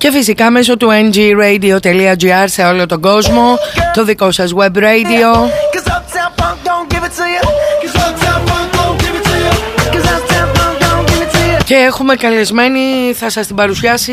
Και φυσικά μέσω του ngradio.gr σε όλο τον κόσμο, το δικό σας web radio. Και έχουμε καλεσμένη, θα σας την παρουσιάσει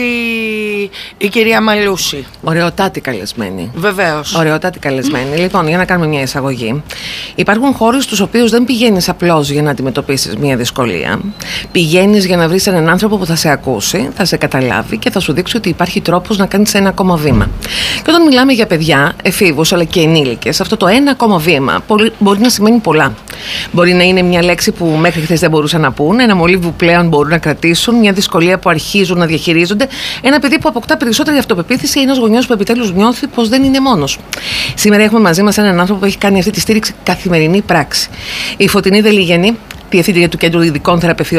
η κυρία Μαλούση. Ωραιοτάτη καλεσμένη. Βεβαίως. Ωραιοτάτη καλεσμένη. Λοιπόν, για να κάνουμε μια εισαγωγή. Υπάρχουν χώρους στους οποίους δεν πηγαίνεις απλώς για να αντιμετωπίσεις μια δυσκολία. Πηγαίνεις για να βρεις έναν άνθρωπο που θα σε ακούσει, θα σε καταλάβει και θα σου δείξει ότι υπάρχει τρόπος να κάνεις ένα ακόμα βήμα. Και όταν μιλάμε για παιδιά, εφήβους αλλά και ενήλικες, αυτό το ένα ακόμα βήμα μπορεί να σημαίνει πολλά. Μπορεί να είναι μια λέξη που μέχρι χθες δεν μπορούσαν να πούν, ένα μολύβι που πλέον μπορούν να κρατήσουν, μια δυσκολία που αρχίζουν να διαχειρίζονται, ένα παιδί που αποκτά περισσότερη αυτοπεποίθηση ή ένας γονιός που επιτέλους νιώθει πως δεν είναι μόνος. Σήμερα έχουμε μαζί μας έναν άνθρωπο που έχει κάνει αυτή τη στήριξη καθημερινή πράξη. Η Φωτεινή Δελιγενή, διευθύντρια του Κέντρου Ειδικών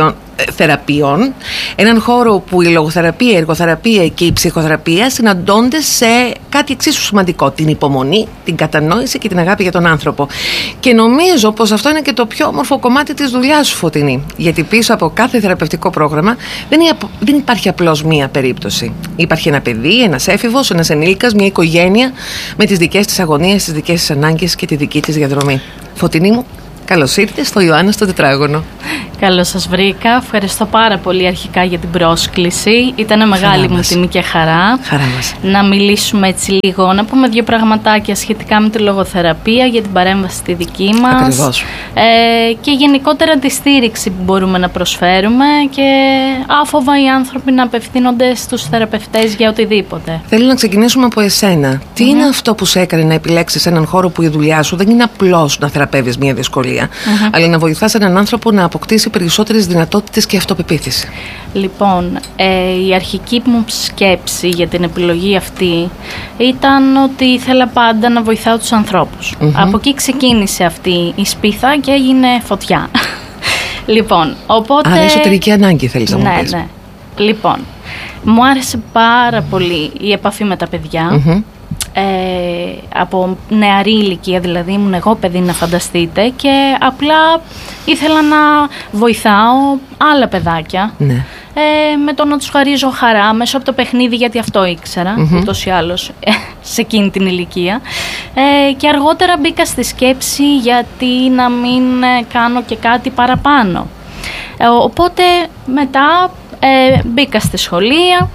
Θεραπείων, έναν χώρο που η λογοθεραπεία, η εργοθεραπεία και η ψυχοθεραπεία συναντώνται σε κάτι εξίσου σημαντικό: την υπομονή, την κατανόηση και την αγάπη για τον άνθρωπο. Και νομίζω πως αυτό είναι και το πιο όμορφο κομμάτι της δουλειάς σου, Φωτεινή. Γιατί πίσω από κάθε θεραπευτικό πρόγραμμα δεν υπάρχει απλώς μία περίπτωση. Υπάρχει ένα παιδί, ένας έφηβος, ένας ενήλικας, μια οικογένεια με τις δικές της αγωνίες, τις δικές της ανάγκες και τη δική της διαδρομή. Φωτεινή μου, καλώς ήρθες στο Ιωάννα στο Τετράγωνο. Καλώς σας βρήκα. Ευχαριστώ πάρα πολύ αρχικά για την πρόσκληση. Ήταν μεγάλη μου τιμή και χαρά μας να μιλήσουμε έτσι λίγο, να πούμε δύο πραγματάκια σχετικά με τη λογοθεραπεία, για την παρέμβαση στη δική μας. Ακριβώς. Και γενικότερα τη στήριξη που μπορούμε να προσφέρουμε και άφοβα οι άνθρωποι να απευθύνονται στους θεραπευτές για οτιδήποτε. Θέλω να ξεκινήσουμε από εσένα. Τι είναι αυτό που σε έκανε να επιλέξεις έναν χώρο που η δουλειά σου δεν είναι απλώς να θεραπεύεις μια δυσκολία, αλλά να βοηθάς έναν άνθρωπο να αποκτήσει περισσότερες δυνατότητες και αυτοπεποίθηση? Λοιπόν, η αρχική μου σκέψη για την επιλογή αυτή ήταν ότι ήθελα πάντα να βοηθάω τους ανθρώπους. Από εκεί ξεκίνησε αυτή η σπίθα και έγινε φωτιά. Λοιπόν, οπότε... Άρα εσωτερική ανάγκη θέλεις να μου πεις. Ναι. Λοιπόν, μου άρεσε πάρα πολύ η επαφή με τα παιδιά. Από νεαρή ηλικία, δηλαδή ήμουν εγώ παιδί, να φανταστείτε, και απλά ήθελα να βοηθάω άλλα παιδάκια, με το να τους χαρίζω χαρά μέσω από το παιχνίδι, γιατί αυτό ήξερα ούτως ή άλλως σε εκείνη την ηλικία, και αργότερα μπήκα στη σκέψη γιατί να μην κάνω και κάτι παραπάνω. Οπότε μετά μπήκα στη σχολεία,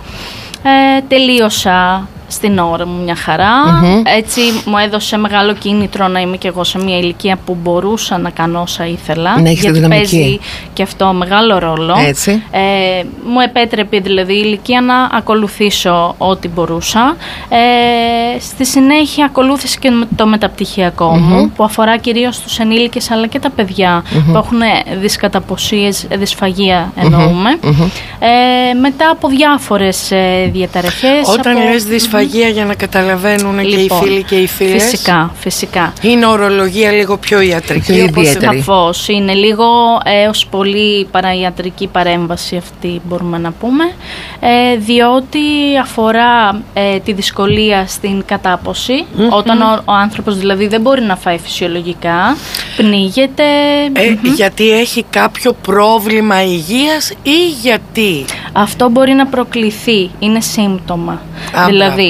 τελείωσα στην ώρα μου μια χαρά. Έτσι μου έδωσε μεγάλο κίνητρο να είμαι και εγώ σε μια ηλικία που μπορούσα να κάνω όσα ήθελα, γιατί παίζει και αυτό μεγάλο ρόλο. Μου επέτρεπε δηλαδή η ηλικία να ακολουθήσω ό,τι μπορούσα. Στη συνέχεια ακολούθησε και το μεταπτυχιακό μου, που αφορά κυρίως τους ενήλικες αλλά και τα παιδιά που έχουν δυσκαταποσίες, δυσφαγία εννοούμε, μετά από διάφορες διαταραχές. Όταν λες δυσφαγία, για να καταλαβαίνουν και οι φίλοι και οι φίλες. Φυσικά. Είναι ορολογία λίγο πιο ιατρική. Σαφώς. Είναι λίγο έως πολύ παραϊατρική παρέμβαση αυτή, μπορούμε να πούμε, διότι αφορά τη δυσκολία στην κατάποση, όταν ο άνθρωπος δηλαδή δεν μπορεί να φάει φυσιολογικά, πνίγεται. Γιατί έχει κάποιο πρόβλημα υγείας ή γιατί? Αυτό μπορεί να προκληθεί, είναι σύμπτωμα. Δηλαδή,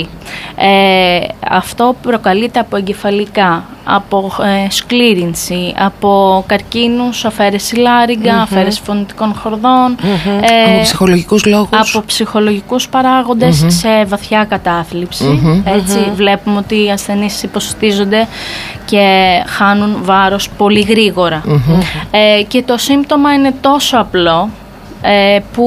αυτό προκαλείται από εγκεφαλικά, από σκλήρινση, από καρκίνους, αφαίρεση λάριγγα, αφαίρεση φωνητικών χορδών, από ψυχολογικούς λόγους, από ψυχολογικούς παράγοντες, σε βαθιά κατάθλιψη. Έτσι βλέπουμε ότι οι ασθενείς υποσυτίζονται και χάνουν βάρος πολύ γρήγορα. Και το σύμπτωμα είναι τόσο απλό που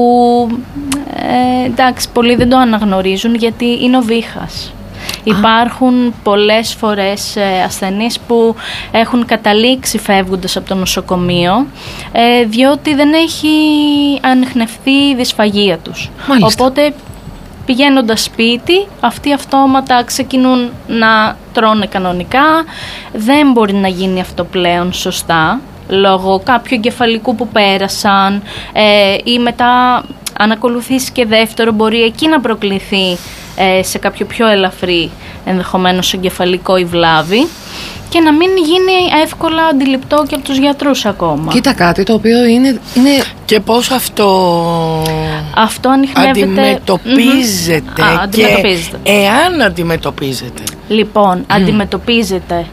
εντάξει, πολλοί δεν το αναγνωρίζουν, γιατί είναι ο βήχας. Υπάρχουν πολλές φορές ασθενείς που έχουν καταλήξει φεύγοντας από το νοσοκομείο, διότι δεν έχει ανιχνευθεί η δυσφαγία τους. Οπότε πηγαίνοντας σπίτι, αυτοί αυτόματα ξεκινούν να τρώνε κανονικά. Δεν μπορεί να γίνει αυτό πλέον σωστά, λόγω κάποιου εγκεφαλικού που πέρασαν, ή μετά Αν ακολουθήσει και δεύτερο, μπορεί εκεί να προκληθεί σε κάποιο πιο ελαφρύ ενδεχομένως εγκεφαλικό ή βλάβη και να μην γίνει εύκολα αντιληπτό και από τους γιατρούς ακόμα. Κοίτα κάτι το οποίο είναι... Και πώς αυτό αντιμετωπίζεται αντιμετωπίζεται. Εάν αντιμετωπίζεται. Λοιπόν, αντιμετωπίζεται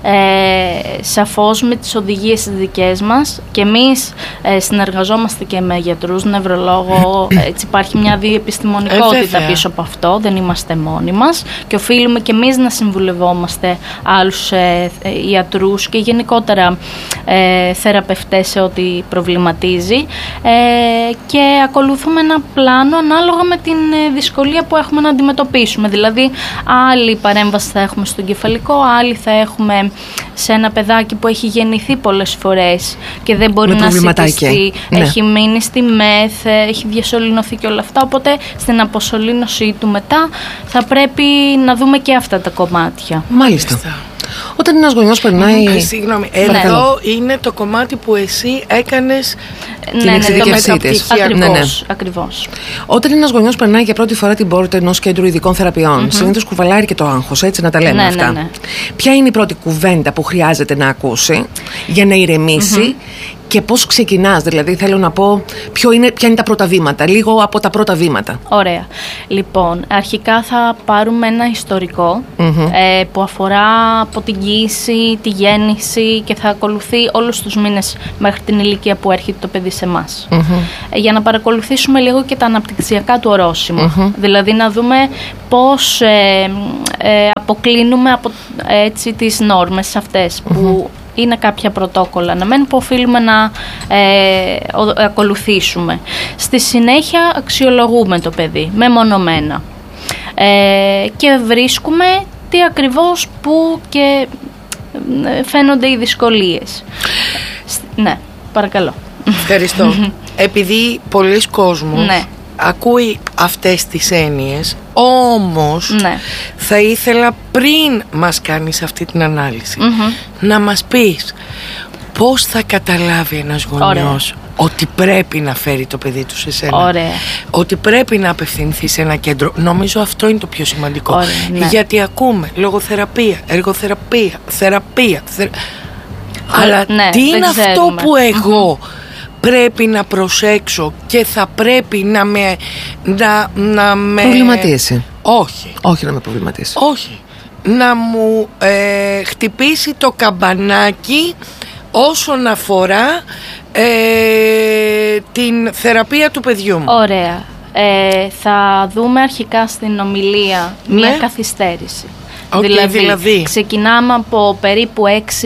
σαφώς με τις οδηγίες τις δικές μας και εμείς συνεργαζόμαστε και με γιατρούς, νευρολόγο, έτσι υπάρχει μια διεπιστημονικότητα πίσω από αυτό, δεν είμαστε μόνοι μας και οφείλουμε και εμείς να συμβουλευόμαστε άλλους ιατρούς και γενικότερα θεραπευτές σε ό,τι προβληματίζει και ακολουθούμε ένα πλάνο ανάλογα με την δυσκολία που έχουμε να αντιμετωπίσουμε. Δηλαδή άλλη παρέμβαση θα έχουμε στο εγκεφαλικό, άλλη θα έχουμε σε ένα παιδάκι που έχει γεννηθεί πολλές φορές και δεν μπορεί να σηκωθεί, έχει μείνει στη ΜΕΘ, έχει διασωληνωθεί και όλα αυτά, οπότε στην αποσωλήνωσή του μετά θα πρέπει να δούμε και αυτά τα κομμάτια. Μάλιστα. Όταν ένας γονιός περνάει... Συγγνώμη, εδώ είναι το κομμάτι που εσύ έκανες την εξειδικευσή της. Ακριβώς. Όταν ένας γονιός περνάει για πρώτη φορά την πόρτα ενός κέντρου ειδικών θεραπείων, συνήθως κουβαλάει και το άγχος, έτσι να τα λέμε αυτά. Ναι. Ποια είναι η πρώτη κουβέντα που χρειάζεται να ακούσει για να ηρεμήσει και πώς ξεκινάς, δηλαδή θέλω να πω ποια είναι τα πρώτα βήματα, λίγο από τα πρώτα βήματα. Ωραία. Λοιπόν, αρχικά θα πάρουμε ένα ιστορικό που αφορά από την κοίηση, τη γέννηση και θα ακολουθεί όλους τους μήνες μέχρι την ηλικία που έρχεται το παιδί σε εμάς. Για να παρακολουθήσουμε λίγο και τα αναπτυξιακά του ορόσημα. Δηλαδή να δούμε πώς αποκλίνουμε από έτσι τις νόρμες αυτές που είναι κάποια πρωτόκολλα που οφείλουμε να ακολουθήσουμε. Στη συνέχεια αξιολογούμε το παιδί μεμονωμένα και βρίσκουμε τι ακριβώς που και φαίνονται οι δυσκολίες. Ναι, παρακαλώ. Ευχαριστώ. Επειδή πολλοί κόσμος ακούει αυτές τις έννοιες, όμως θα ήθελα πριν μας κάνεις αυτή την ανάλυση να μας πεις πώς θα καταλάβει ένας γονιός ότι πρέπει να φέρει το παιδί του σε σένα, ότι πρέπει να απευθυνθεί σε ένα κέντρο. Νομίζω αυτό είναι το πιο σημαντικό. Γιατί ακούμε λογοθεραπεία, εργοθεραπεία, θεραπεία, αλλά τι είναι αυτό που εγώ πρέπει να προσέξω και θα πρέπει να με προβληματίσει. Όχι να με προβληματίσει. Όχι. Να μου χτυπήσει το καμπανάκι όσον αφορά την θεραπεία του παιδιού μου. Ωραία. Θα δούμε αρχικά στην ομιλία μια καθυστέρηση. Δηλαδή, ξεκινάμε από περίπου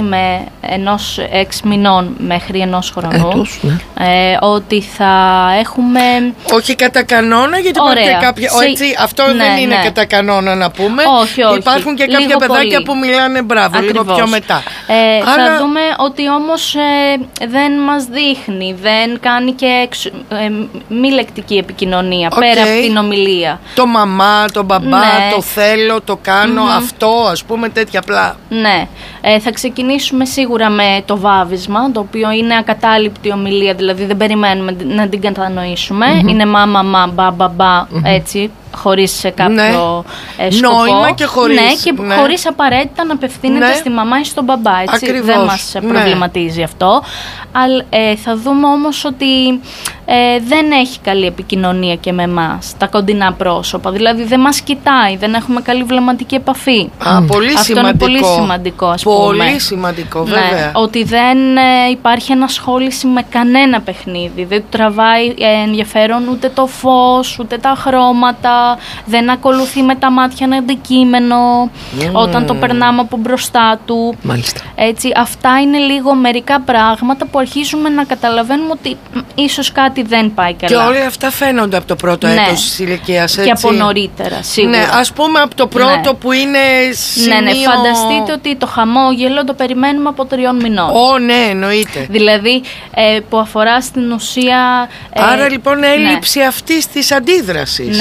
6 μηνών μέχρι 1 χρονού. Ότι θα έχουμε... Όχι κατά κανόνα, γιατί υπάρχουν και κάποια... αυτό δεν είναι κατά κανόνα να πούμε. Όχι. Υπάρχουν και κάποια παιδάκια που μιλάνε μπράβο, λίγο πιο μετά. Θα δούμε ότι όμως δεν μας δείχνει, δεν κάνει και μη λεκτική επικοινωνία πέρα από την ομιλία. Το μαμά, το μπαμπά, το θέλω, το κάνω, αυτό, ας πούμε, τέτοια απλά. Ναι. Θα ξεκινήσουμε σίγουρα με το βάβισμα, το οποίο είναι ακατάληπτη ομιλία, δηλαδή δεν περιμένουμε να την κατανοήσουμε. Είναι μάμα, μπα, έτσι, χωρίς κάποιο σκοπό. Νόημα και χωρίς. Χωρίς απαραίτητα να απευθύνεται στη μαμά ή στον μπαμπά, έτσι. Ακριβώς. Δεν μας προβληματίζει αυτό. Αλλά θα δούμε όμως ότι δεν έχει καλή επικοινωνία και με εμάς, τα κοντινά πρόσωπα. Δηλαδή δεν μας κοιτάει, δεν έχουμε καλή βλεμματική επαφή. Πολύ αυτό σημαντικό. Είναι πολύ σημαντικό, ας πούμε. Πολύ σημαντικό, βέβαια. Ότι δεν υπάρχει ενασχόληση με κανένα παιχνίδι. Δεν του τραβάει ενδιαφέρον ούτε το φως, ούτε τα χρώματα. Δεν ακολουθεί με τα μάτια ένα αντικείμενο όταν το περνάμε από μπροστά του. Μάλιστα. Έτσι, αυτά είναι λίγο μερικά πράγματα που αρχίζουμε να καταλαβαίνουμε ότι ίσως κάτι δεν πάει καλά. Και όλα αυτά φαίνονται από το πρώτο έτος της ηλικίας, έτσι. Και από νωρίτερα, σίγουρα. Ναι, ας πούμε από το πρώτο που είναι σημείο... Ναι, φανταστείτε ότι το χαμόγελο το περιμένουμε από 3 μηνών. Ναι, εννοείται. Δηλαδή, που αφορά στην ουσία... Άρα λοιπόν έλλειψη αυτής της αντίδρασης. Ναι.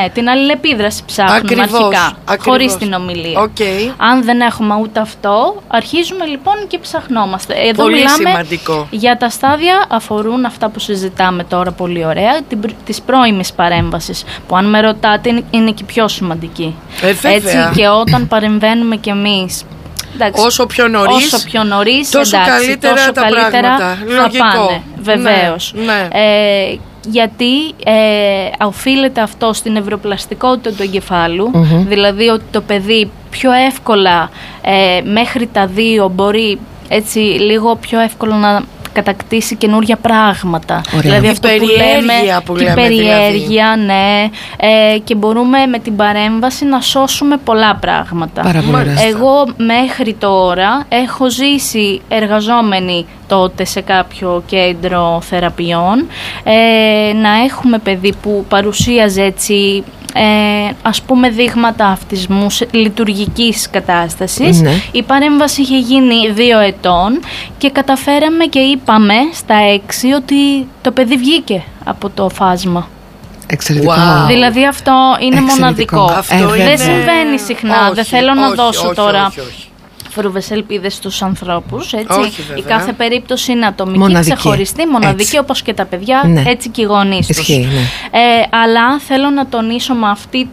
Ναι, την αλληλεπίδραση ψάχνουμε αρχικά, χωρίς την ομιλία. Αν δεν έχουμε ούτε αυτό, αρχίζουμε λοιπόν και ψαχνόμαστε. Εδώ πολύ μιλάμε σημαντικό. Για τα στάδια, αφορούν αυτά που συζητάμε τώρα πολύ ωραία, της πρώιμης παρέμβασης, που αν με ρωτάτε είναι και πιο σημαντική. Έτσι, και όταν παρεμβαίνουμε κι εμείς, εντάξει, όσο πιο νωρίς τόσο καλύτερα τα πράγματα. Λογικό. Θα πάνε, βεβαίως. Ναι. Γιατί οφείλεται αυτό στην ευρωπλαστικότητα του εγκεφάλου, δηλαδή ότι το παιδί πιο εύκολα μέχρι τα 2 μπορεί έτσι λίγο πιο εύκολα να κατακτήσει καινούργια πράγματα. Ωραία. Δηλαδή αυτό που λέμε, περιέργεια, δηλαδή. Ναι. Και μπορούμε με την παρέμβαση να σώσουμε πολλά πράγματα. Εγώ μέχρι τώρα έχω ζήσει εργαζόμενη τότε σε κάποιο κέντρο θεραπείων, να έχουμε παιδί που παρουσίαζε έτσι ας πούμε δείγματα αυτισμού λειτουργικής κατάστασης. Ναι. Η παρέμβαση είχε γίνει 2 ετών και καταφέραμε και είπαμε στα 6 ότι το παιδί βγήκε από το φάσμα. Εξαιρετικό. Δηλαδή αυτό είναι μοναδικό. Δεν συμβαίνει συχνά. Δεν θέλω να δώσω τώρα φρούβες ελπίδες στους ανθρώπους, έτσι. Η κάθε περίπτωση είναι ατομική, ξεχωριστή, μοναδική, όπως και τα παιδιά, έτσι και οι γονείς τους. Αλλά θέλω να τονίσω με αυτή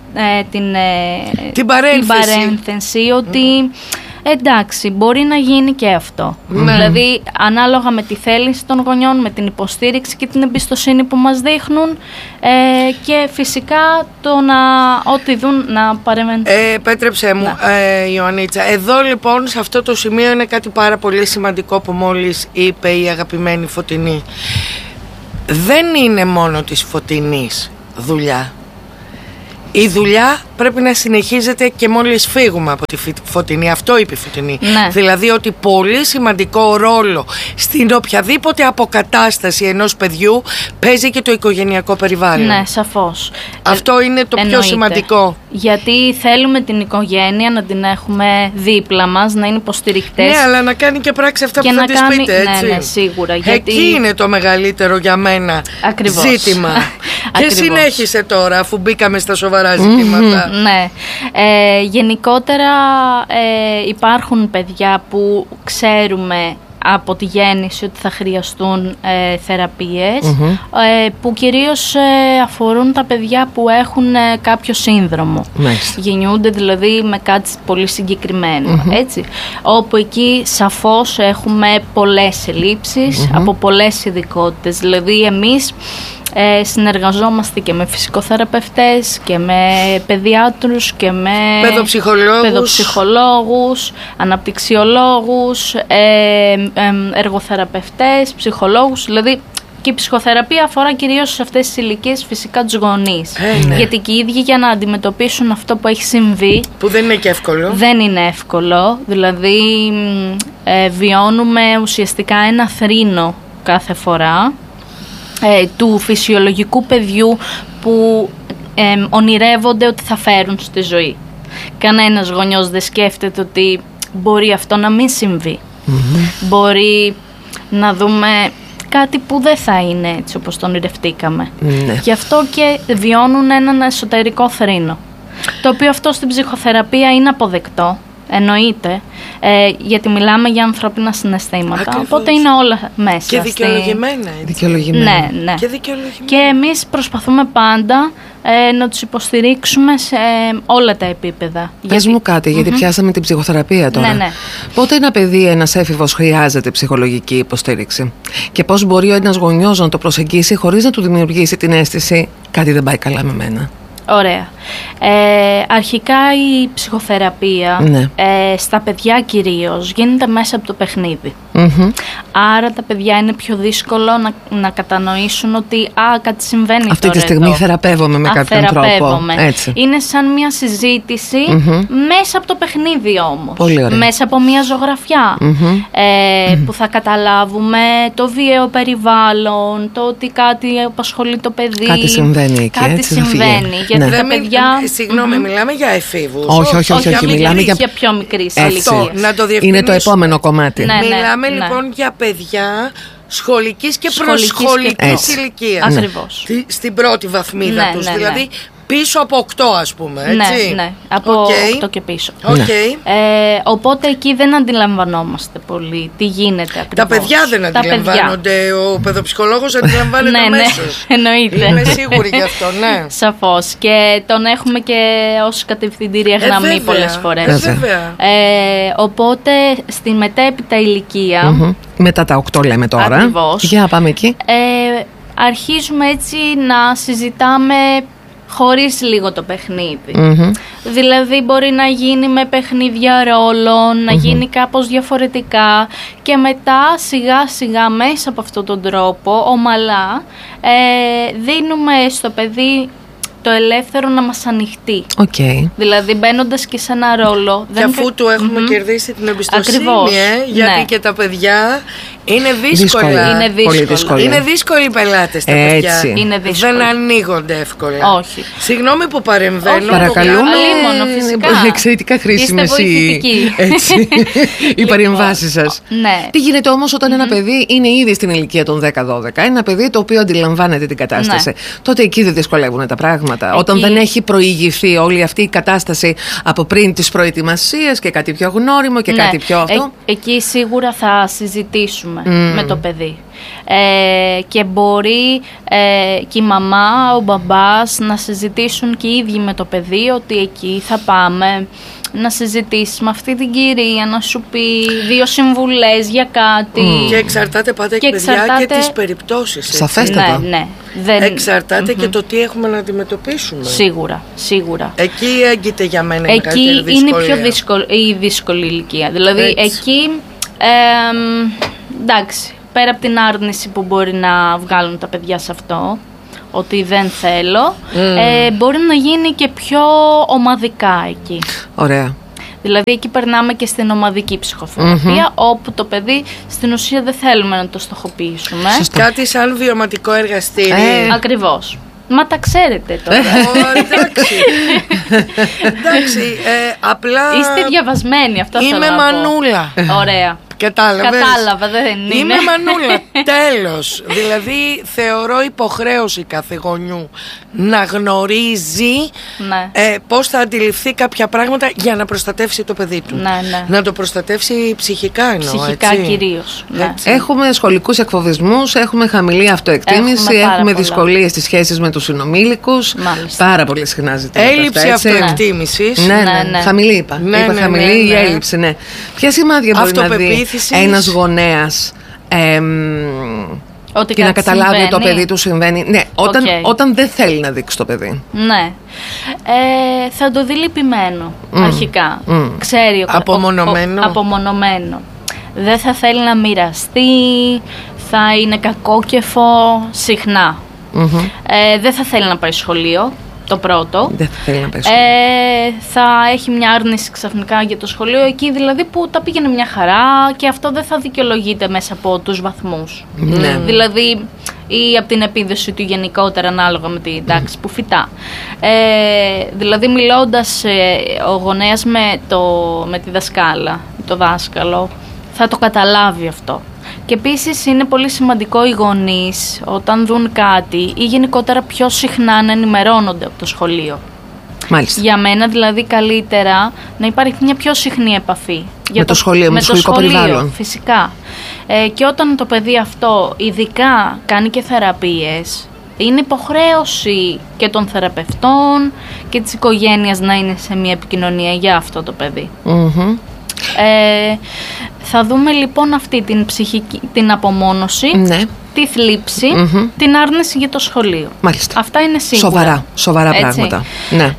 την παρένθεση ότι εντάξει, μπορεί να γίνει και αυτό. Δηλαδή, ανάλογα με τη θέληση των γονιών, με την υποστήριξη και την εμπιστοσύνη που μας δείχνουν, και φυσικά ό,τι δουν να παρεμβαίνουν. Πέτρεψέ μου, Ιωαννίτσα, εδώ λοιπόν σε αυτό το σημείο είναι κάτι πάρα πολύ σημαντικό που μόλις είπε η αγαπημένη Φωτεινή. Δεν είναι μόνο της Φωτεινής δουλειά. Η δουλειά πρέπει να συνεχίζεται και μόλις φύγουμε από τη Φωτεινή. Αυτό είπε η Φωτεινή. Ναι. Δηλαδή ότι πολύ σημαντικό ρόλο στην οποιαδήποτε αποκατάσταση ενός παιδιού παίζει και το οικογενειακό περιβάλλον. Ναι, σαφώς. Αυτό είναι το πιο σημαντικό. Γιατί θέλουμε την οικογένεια να την έχουμε δίπλα μας, να είναι υποστηρικτές. Ναι, αλλά να κάνει και πράξη αυτά που θα της πείτε, έτσι. Ναι, σίγουρα. Εκεί είναι το μεγαλύτερο για μένα ζήτημα. Και συνέχισε τώρα, αφού μπήκαμε στα σοβαρά ζητήματα. Ναι. Γενικότερα υπάρχουν παιδιά που ξέρουμε από τη γέννηση ότι θα χρειαστούν θεραπείες, που κυρίως αφορούν τα παιδιά που έχουν κάποιο σύνδρομο. Γεννιούνται δηλαδή με κάτι πολύ συγκεκριμένο, έτσι. Όπου εκεί σαφώς έχουμε πολλές ελλείψεις από πολλές ειδικότητες. Δηλαδή εμείς συνεργαζόμαστε και με φυσικοθεραπευτές και με παιδιάτρους και με παιδοψυχολόγους, αναπτυξιολόγους, εργοθεραπευτές, ψυχολόγους. Δηλαδή και η ψυχοθεραπεία αφορά κυρίως σε αυτές τις ηλικίες φυσικά τους γονείς. Γιατί και οι ίδιοι για να αντιμετωπίσουν αυτό που έχει συμβεί, που δεν είναι και εύκολο. Δεν είναι εύκολο. Δηλαδή βιώνουμε ουσιαστικά ένα θρήνο κάθε φορά του φυσιολογικού παιδιού που ονειρεύονται ότι θα φέρουν στη ζωή. Κανένας γονιός δεν σκέφτεται ότι μπορεί αυτό να μην συμβεί. Μπορεί να δούμε κάτι που δεν θα είναι έτσι όπως το ονειρευτήκαμε. Γι' αυτό και βιώνουν έναν εσωτερικό θρήνο, το οποίο αυτό στην ψυχοθεραπεία είναι αποδεκτό. Εννοείται, γιατί μιλάμε για ανθρώπινα συναισθήματα. Ακριβώς. Οπότε είναι όλα μέσα. Και δικαιολογημένα. Ναι. Και εμείς προσπαθούμε πάντα να τους υποστηρίξουμε σε όλα τα επίπεδα. Πες μου κάτι, γιατί πιάσαμε την ψυχοθεραπεία τώρα. Ναι. Πότε ένα παιδί, ένας έφηβος χρειάζεται ψυχολογική υποστήριξη και πώς μπορεί ένας γονιός να το προσεγγίσει χωρίς να του δημιουργήσει την αίσθηση κάτι δεν πάει καλά με μένα? Ωραία. Αρχικά η ψυχοθεραπεία στα παιδιά κυρίως γίνεται μέσα από το παιχνίδι. Άρα τα παιδιά είναι πιο δύσκολο να κατανοήσουν ότι κάτι συμβαίνει αυτή τώρα τη στιγμή εδώ. Θεραπεύομαι με κάποιον τρόπο. Έτσι. Είναι σαν μια συζήτηση μέσα από το παιχνίδι όμως. Πολύ ωραία. Μέσα από μια ζωγραφιά που θα καταλάβουμε το βίαιο περιβάλλον, το ότι κάτι απασχολεί το παιδί. Κάτι συμβαίνει εκεί. Κάτι συμβαίνει. Γιατί τα παιδιά... Συγγνώμη, μιλάμε για εφήβους. Όχι. Μιλάμε για πιο μικρή ηλικία. Είναι το επόμενο κομμάτι. Μιλάμε λοιπόν για παιδιά σχολικής και προσχολικής ηλικίας. Ακριβώς. Στην πρώτη βαθμίδα τους. Δηλαδή Πίσω από 8, ας πούμε, έτσι. Ναι, από 8 και πίσω. Οπότε εκεί δεν αντιλαμβανόμαστε πολύ τι γίνεται ακριβώς. Τα παιδιά δεν αντιλαμβάνονται, ο παιδοψυχολόγος αντιλαμβάνεται αμέσως. Εννοείται. Είμαι σίγουρη γι' αυτό, ναι. Σαφώς. Και τον έχουμε και ως κατευθυντήρια γραμμή πολλές φορές. Βέβαια. Οπότε στη μετέπειτα ηλικία. Μετά τα 8 λέμε τώρα. Ακριβώς. Για πάμε εκεί. Αρχίζουμε έτσι να συζητάμε χωρίς λίγο το παιχνίδι. Δηλαδή μπορεί να γίνει με παιχνίδια ρόλων, να γίνει κάπως διαφορετικά και μετά σιγά σιγά μέσα από αυτόν τον τρόπο ομαλά δίνουμε στο παιδί το ελεύθερο να μας ανοιχτεί. Δηλαδή μπαίνοντας και σε ένα ρόλο. Και αφού του έχουμε κερδίσει την εμπιστοσύνη, γιατί και τα παιδιά είναι δύσκολα. Πολύ δύσκολα. Είναι δύσκολοι οι πελάτες τα παιδιά. Είναι δύσκολα. Δεν ανοίγονται εύκολα. Όχι. Συγγνώμη που παρεμβαίνω. Παρακαλούμε. Φυσικά. Είναι εξαιρετικά χρήσιμες οι παρεμβάσεις σας. Ναι. Τι γίνεται όμως όταν ένα παιδί είναι ήδη στην ηλικία των 10-12, ένα παιδί το οποίο αντιλαμβάνεται την κατάσταση. Τότε εκεί δεν δυσκολεύουν τα πράγματα. Όταν δεν έχει προηγηθεί όλη αυτή η κατάσταση από πριν τις προετοιμασίες και κάτι πιο γνώριμο και κάτι πιο αυτό. Εκεί σίγουρα θα συζητήσουμε με το παιδί. Και μπορεί και η μαμά, ο μπαμπάς να συζητήσουν και οι ίδιοι με το παιδί ότι εκεί θα πάμε να συζητήσεις με αυτή την κυρία, να σου πει 2 συμβουλές για κάτι. Και εξαρτάται πάντα και παιδιά και τις περιπτώσεις. Σαφέστατα. Ναι. Εξαρτάται και το τι έχουμε να αντιμετωπίσουμε. Σίγουρα. Εκεί έγκυται για μένα η μεγαλύτερη δυσκολία. Εκεί είναι η δύσκολη ηλικία. Δηλαδή εκεί, εντάξει, πέρα από την άρνηση που μπορεί να βγάλουν τα παιδιά σε αυτό, ότι δεν θέλω, μπορεί να γίνει και πιο ομαδικά εκεί. Ωραία. Δηλαδή εκεί περνάμε και στην ομαδική ψυχοθεραπεία, όπου το παιδί στην ουσία δεν θέλουμε να το στοχοποιήσουμε. Κάτι σαν βιωματικό εργαστήριο. Ακριβώς. Μα τα ξέρετε τώρα. Εντάξει, απλά είστε διαβασμένοι, αυτό θέλω να πω. Είμαι μανούλα. Ωραία. Κατάλαβα, δεν είναι. Είμαι μανούλα, τέλος. Δηλαδή θεωρώ υποχρέωση κάθε γονιού να γνωρίζει πώς θα αντιληφθεί κάποια πράγματα για να προστατεύσει το παιδί του. Να το προστατεύσει ψυχικά εννοώ. Ψυχικά κυρίως. Έχουμε σχολικούς εκφοβισμούς, έχουμε χαμηλή αυτοεκτίμηση, έχουμε δυσκολίες στις σχέσεις με τους συνομήλικους. Πάρα πολύ συχνά ζητήματα. Έλλειψη αυτοεκτίμησης. Ναι. Χαμηλή είπα. Χαμηλή η έλλειψη, ναι. Ποια σημάδια μπορεί να δει ένας γονέας και να καταλάβει ότι το παιδί του συμβαίνει? Ναι, όταν δεν θέλει να δείξει το παιδί. Ναι. Θα το δει λυπημένο αρχικά. Ξέρει. Απομονωμένο. Δεν θα θέλει να μοιραστεί, θα είναι κακόκεφο συχνά. Δεν θα θέλει να πάει σχολείο. Το πρώτο. Δεν θα θέλει να πάει σχολείο. Θα έχει μια άρνηση ξαφνικά για το σχολείο, εκεί δηλαδή που τα πήγαινε μια χαρά, και αυτό δεν θα δικαιολογείται μέσα από τους βαθμούς. Δηλαδή ή από την επίδοση του γενικότερα, ανάλογα με την τάξη που φυτά. Δηλαδή μιλώντας ο γονέας με τη δασκάλα, το δάσκαλο, θα το καταλάβει αυτό. Και επίσης είναι πολύ σημαντικό οι γονείς όταν δουν κάτι ή γενικότερα πιο συχνά να ενημερώνονται από το σχολείο. Μάλιστα. Για μένα δηλαδή καλύτερα να υπάρχει μια πιο συχνή επαφή με το σχολείο, με το σχολικό περιβάλλον. Φυσικά. Και όταν το παιδί αυτό ειδικά κάνει και θεραπείες, είναι υποχρέωση και των θεραπευτών και της οικογένειας να είναι σε μια επικοινωνία για αυτό το παιδί. Θα δούμε λοιπόν αυτή την ψυχική, την απομόνωση, τη θλίψη, την άρνηση για το σχολείο. Μάλιστα. Αυτά είναι σίγουρα. Σοβαρά πράγματα. Ναι.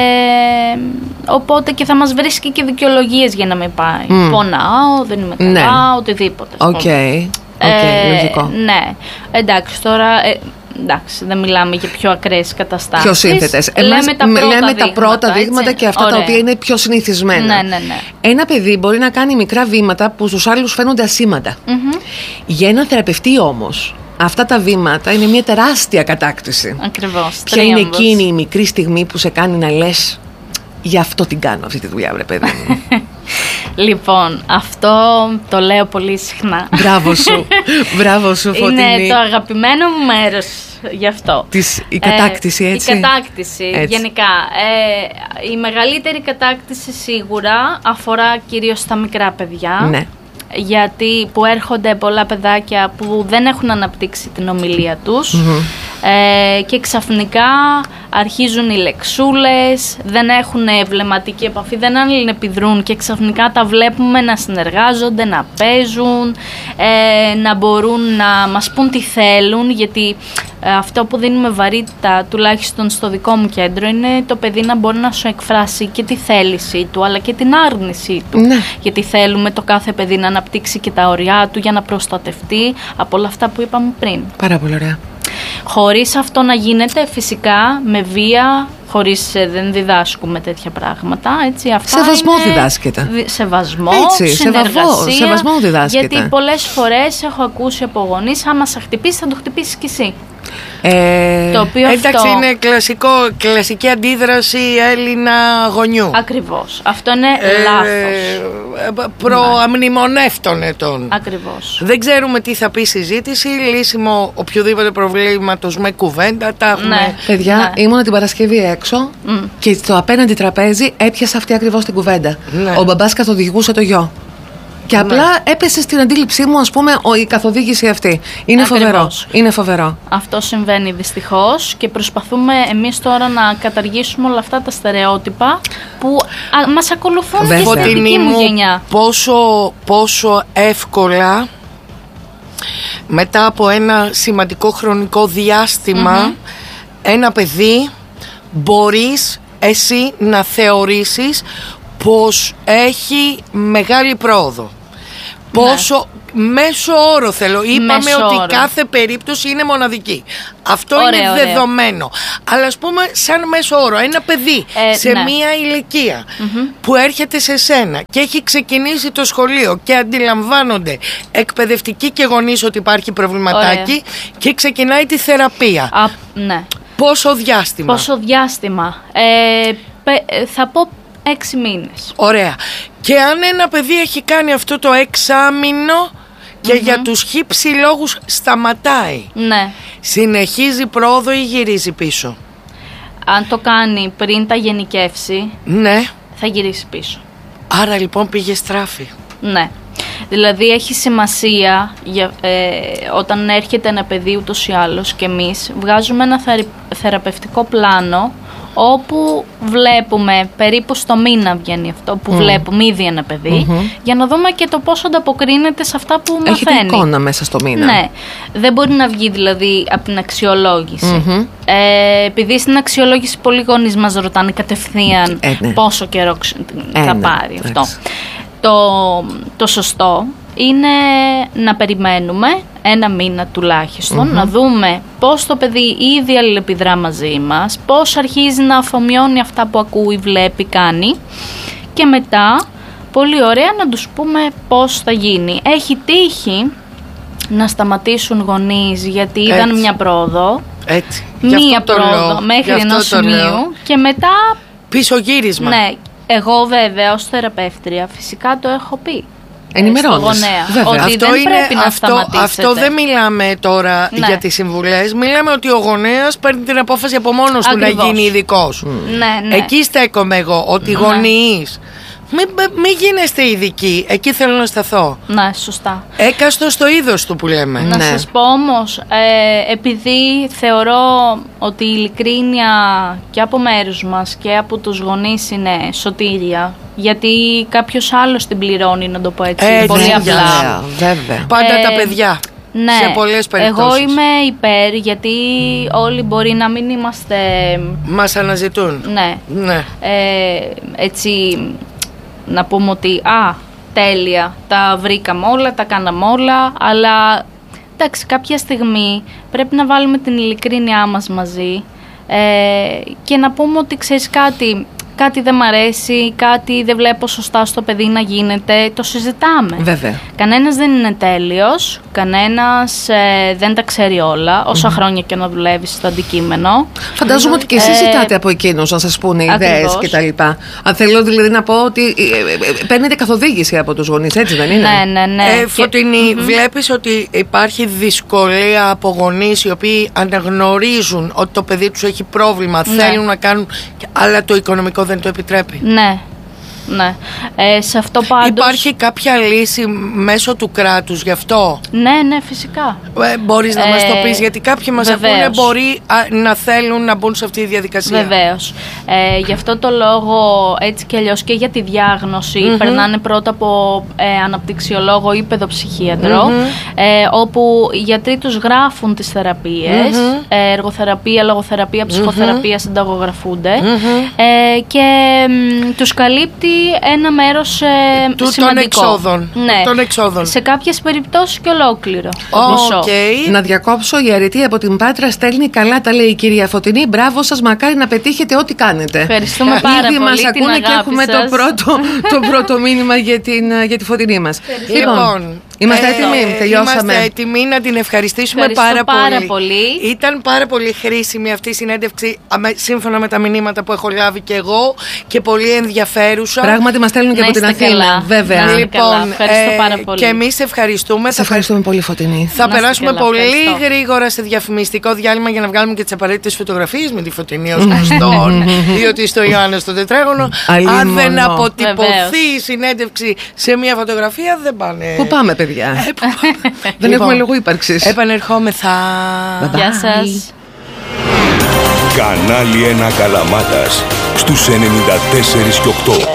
Οπότε και θα μας βρίσκει και δικαιολογίες για να μην πάει. Πονάω, δεν είμαι καλά, οτιδήποτε. Λογικό. Ναι. Εντάξει, τώρα... Εντάξει, δεν μιλάμε για πιο ακραίες καταστάσεις. Πιο σύνθετες. Λέμε τα πρώτα δείγματα και αυτά τα οποία είναι πιο συνηθισμένα. Ναι. Ένα παιδί μπορεί να κάνει μικρά βήματα που στους άλλους φαίνονται ασήμαντα. Για έναν θεραπευτή όμως, αυτά τα βήματα είναι μια τεράστια κατάκτηση. Ακριβώς. Ποια είναι εκείνη η μικρή στιγμή που σε κάνει να λες γι' αυτό την κάνω αυτή τη δουλειά, βρε παιδί μου. Λοιπόν, αυτό το λέω πολύ συχνά. Μπράβο σου, μπράβο σου, Φωτεινή. Είναι το αγαπημένο μου μέρος γι' αυτό. Η κατάκτηση, έτσι. Η κατάκτηση, έτσι. Γενικά. Η μεγαλύτερη κατάκτηση σίγουρα αφορά κυρίως τα μικρά παιδιά. Ναι. Γιατί που έρχονται πολλά παιδάκια που δεν έχουν αναπτύξει την ομιλία τους και ξαφνικά αρχίζουν οι λεξούλες, δεν έχουν βλεμματική επαφή, δεν αλληλεπιδρούν και ξαφνικά τα βλέπουμε να συνεργάζονται, να παίζουν, να μπορούν να μας πούν τι θέλουν, γιατί αυτό που δίνουμε βαρύτητα, τουλάχιστον στο δικό μου κέντρο, είναι το παιδί να μπορεί να σου εκφράσει και τη θέλησή του αλλά και την άρνησή του. Ναι. Γιατί θέλουμε το κάθε παιδί να αναπτύξει και τα ωριά του για να προστατευτεί από όλα αυτά που είπαμε πριν. Πάρα πολύ ωραία. Χωρίς αυτό να γίνεται φυσικά με βία, χωρίς δεν διδάσκουμε τέτοια πράγματα. Έτσι, αυτά σεβασμό είναι διδάσκεται. Σεβασμό, έτσι, συνεργασία. Σεβασμό διδάσκεται. Γιατί πολλές φορές έχω ακούσει από γονείς, άμα σε χτυπήσει θα το χτυπήσεις κι εσύ. Το οποίο εντάξει, είναι κλασική αντίδραση Έλληνα γονιού. Ακριβώς. Αυτό είναι λάθος. Προαμνημονεύτων ετών. Ακριβώς. Δεν ξέρουμε τι θα πει η συζήτηση. Λύσιμο οποιοδήποτε προβλήματος με κουβέντα. Τα έχουμε. Ναι. Παιδιά, ήμουν την Παρασκευή έξω και στο απέναντι τραπέζι έπιασε αυτή ακριβώς την κουβέντα. Ναι. Ο μπαμπάς καθοδηγούσε το γιο. Και απλά έπεσε στην αντίληψή μου, ας πούμε, η καθοδήγηση αυτή. Είναι φοβερό. Είναι φοβερό. Αυτό συμβαίνει δυστυχώς και προσπαθούμε εμείς τώρα να καταργήσουμε όλα αυτά τα στερεότυπα που μας ακολουθούν και στη δική μου γενιά. Πόσο εύκολα μετά από ένα σημαντικό χρονικό διάστημα ένα παιδί μπορείς εσύ να θεωρήσεις πως έχει μεγάλη πρόοδο. Πόσο μέσο όρο θέλω. Είπαμε ότι κάθε περίπτωση είναι μοναδική. Αυτό είναι δεδομένο. Αλλά ας πούμε σαν μέσο όρο ένα παιδί σε μία ηλικία που έρχεται σε σένα και έχει ξεκινήσει το σχολείο και αντιλαμβάνονται εκπαιδευτικοί και γονείς ότι υπάρχει προβληματάκι και ξεκινάει τη θεραπεία. Ναι. Πόσο διάστημα? Θα πω 6 μήνες. Ωραία. Και αν ένα παιδί έχει κάνει αυτό το 6μήνο και για τους χύψη λόγους σταματάει, συνεχίζει πρόοδο ή γυρίζει πίσω? Αν το κάνει πριν τα γενικεύσει, θα γυρίσει πίσω. Άρα λοιπόν πήγε στράφη. Ναι. Δηλαδή έχει σημασία όταν έρχεται ένα παιδί ούτως ή άλλως και εμείς βγάζουμε ένα θεραπευτικό πλάνο όπου βλέπουμε περίπου στο μήνα βγαίνει αυτό που βλέπουμε ήδη ένα παιδί για να δούμε και το πόσο ανταποκρίνεται σε αυτά που μαθαίνει. Έχει την εικόνα μέσα στο μήνα. Ναι, δεν μπορεί να βγει δηλαδή από την αξιολόγηση. Επειδή στην αξιολόγηση πολλοί γονείς μας ρωτάνε κατευθείαν πόσο καιρό θα πάρει αυτό. Το σωστό είναι να περιμένουμε 1 μήνα τουλάχιστον, να δούμε πώς το παιδί ήδη αλληλεπιδρά μαζί μας, πώς αρχίζει να αφομοιώνει αυτά που ακούει, βλέπει, κάνει και μετά, πολύ ωραία, να τους πούμε πώς θα γίνει. Έχει τύχει να σταματήσουν γονείς γιατί είδαν μια πρόοδο, μία πρόοδο μέχρι ενός σημείου και μετά πίσω γύρισμα. Ναι, εγώ βέβαια ως θεραπεύτρια φυσικά το έχω πει. Ενημερώνεις. Ότι αυτό δεν πρέπει να σταματήσετε. Αυτό δεν μιλάμε τώρα για τις συμβουλές. Μιλάμε ότι ο γονέας παίρνει την απόφαση από μόνος του να γίνει ειδικός. Εκεί στέκομαι εγώ. Ότι οι γονείς μην γίνεστε ειδικοί. Εκεί θέλω να σταθώ. Ναι, σωστά. Έκαστο στο είδος του που λέμε. Να σας πω όμως, επειδή θεωρώ ότι η ειλικρίνεια και από μέρους μας και από τους γονείς είναι σωτήρια, γιατί κάποιος άλλος την πληρώνει, να το πω έτσι, πολύ απλά. Βέβαια. Πάντα τα παιδιά. Ναι, σε πολλές περιπτώσεις. Εγώ είμαι υπέρ, γιατί όλοι μπορεί να μην είμαστε... Μας αναζητούν. Ναι. Έτσι... Να πούμε ότι τέλεια, τα βρήκαμε όλα, τα κάναμε όλα, αλλά εντάξει, κάποια στιγμή πρέπει να βάλουμε την ειλικρίνειά μας μαζί και να πούμε ότι ξέρεις κάτι, κάτι δεν μ' αρέσει, κάτι δεν βλέπω σωστά στο παιδί να γίνεται, το συζητάμε. Βέβαια. Κανένας δεν είναι τέλειος, κανένας δεν τα ξέρει όλα, όσα χρόνια και να δουλεύεις στο αντικείμενο. Φαντάζομαι ότι και εσείς ζητάτε από εκείνους να σας πούνε ιδέες κτλ. Αν θέλω δηλαδή να πω ότι παίρνετε καθοδήγηση από τους γονείς, έτσι δεν είναι? Ναι. Φωτεινή, βλέπεις ότι υπάρχει δυσκολία από γονείς οι οποίοι αναγνωρίζουν ότι το παιδί τους έχει πρόβλημα, θέλουν να κάνουν, αλλά το οικονομικό δεν το επιτρέπει. Ναι. Σε αυτό πάντως... Υπάρχει κάποια λύση μέσω του κράτους γι' αυτό? Ναι, φυσικά. Μπορείς να μας το πεις, γιατί κάποιοι μας ακούνε μπορεί να θέλουν να μπουν σε αυτή τη διαδικασία. Βεβαίως. Γι' αυτό το λόγο, έτσι κι αλλιώς και για τη διάγνωση, περνάνε πρώτα από αναπτυξιολόγο ή παιδοψυχίατρο, όπου οι γιατροί τους γράφουν τις θεραπείες, εργοθεραπεία, λογοθεραπεία, ψυχοθεραπεία, συνταγογραφούνται, και τους καλύπτει ένα μέρος σημαντικό. Των εξόδων. Σε κάποιες περιπτώσεις και ολόκληρο. Να διακόψω, η Αρετή από την Πάτρα στέλνει καλά, τα λέει η κυρία Φωτεινή. Μπράβο σας, μακάρι να πετύχετε ό,τι κάνετε. Ευχαριστούμε πάρα πολύ. Ήδη μας ακούνε και έχουμε το πρώτο μήνυμα για τη Φωτεινή μας. Λοιπόν, είμαστε έτοιμοι, τελειώσαμε. Είμαστε έτοιμοι να την ευχαριστήσουμε πάρα πολύ. Ήταν πάρα πολύ χρήσιμη αυτή η συνέντευξη, σύμφωνα με τα μηνύματα που έχω λάβει και εγώ, και πολύ ενδιαφέρουσα. Πράγματι μας στέλνουν και από την Αθήνα, βέβαια. Λοιπόν, ευχαριστώ πάρα πολύ. Και εμείς ευχαριστούμε. Σε ευχαριστούμε πολύ, Φωτεινή. Θα περάσουμε πολύ γρήγορα σε διαφημιστικό διάλειμμα για να βγάλουμε και τις απαραίτητες φωτογραφίες με τη Φωτεινή ως γνωστόν, διότι στο Ιωάννα στο τετράγωνο, αν δεν αποτυπωθεί η συνέντευξη σε μια φωτογραφία, δεν πάνε. Πού πάμε, παιδιά? Δεν έχουμε λόγο ύπαρξης. Επανερχόμεθα. Γεια σας. Κανάλι 1 Καλαμάτας στους 94 και 8.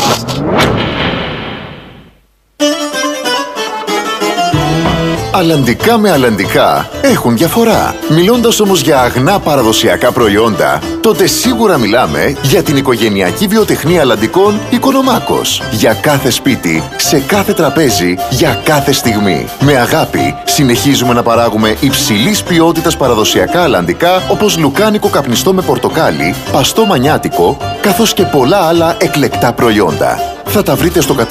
Αλλαντικά με αλλαντικά έχουν διαφορά. Μιλώντας όμως για αγνά παραδοσιακά προϊόντα, τότε σίγουρα μιλάμε για την οικογενειακή βιοτεχνία αλλαντικών Οικονομάκος. Για κάθε σπίτι, σε κάθε τραπέζι, για κάθε στιγμή. Με αγάπη συνεχίζουμε να παράγουμε υψηλής ποιότητας παραδοσιακά αλλαντικά, όπως λουκάνικο καπνιστό με πορτοκάλι, παστό μανιάτικο, καθώς και πολλά άλλα εκλεκτά προϊόντα. Θα τα βρείτε στο